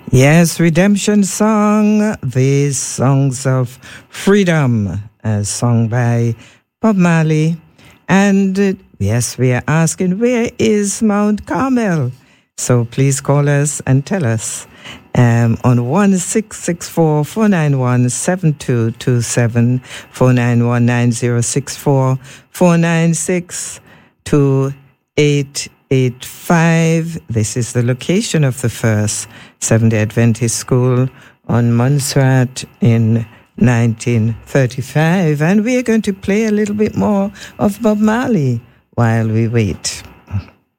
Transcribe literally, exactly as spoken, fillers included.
Yes, redemption song, the Songs of Freedom, a song by Bob Marley. And uh, yes, we are asking, where is Mount Carmel? So please call us and tell us um, on one six six four, four nine one, seven two two seven, four nine one, nine zero six four, four nine six two eight eight five. This is the location of the first Seventh-day Adventist school on Montserrat in nineteen thirty-five. And we are going to play a little bit more of Bob Marley while we wait.